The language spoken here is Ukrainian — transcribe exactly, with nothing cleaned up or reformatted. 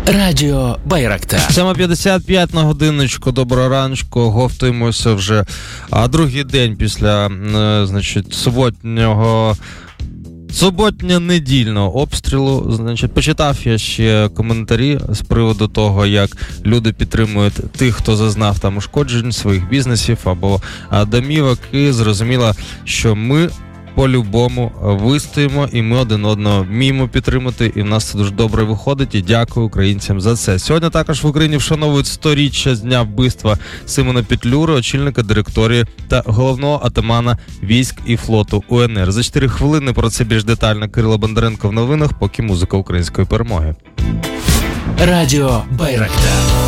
Радіо Байрактар. сьома п'ятдесят п'ять на годиночку. Доброго раночку. Говтуємося вже а другий день після, е, значить, суботнього суботньо-недільного обстрілу. Значить, почитав я ще коментарі з приводу того, як люди підтримують тих, хто зазнав там ушкоджень своїх бізнесів або а, домівок, і зрозуміло, що ми по-любому вистоїмо, і ми один одного вміємо підтримати, і в нас це дуже добре виходить, і дякую українцям за це. Сьогодні також в Україні вшановують сторіччя з дня вбивства Симона Петлюри, очільника директорії та головного атамана військ і флоту УНР. За чотири хвилини про це більш детально Кирило Бондаренко в новинах, поки музика української перемоги. Радіо Байрактар.